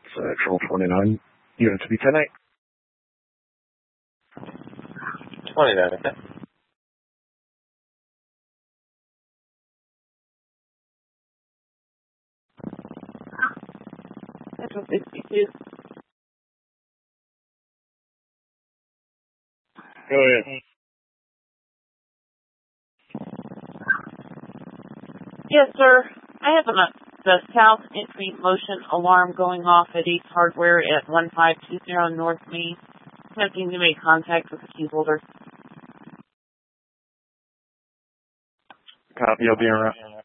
Control 29, unit to be 10-8. 29, okay. Central 62. Go ahead. Yes, sir. I have the south entry motion alarm going off at Ace Hardware at 1520 North Main. Attempting to make contact with the key holder. Copy, I'll be around.